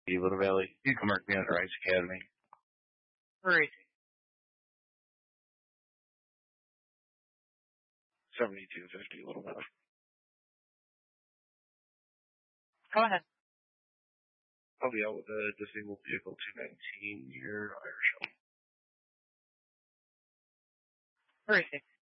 Little Valley. You can mark me under Ice Academy. Great. 7250 Little Valley. Go ahead. I'll be out with a disabled vehicle 219 near Irish Hill. Where is he?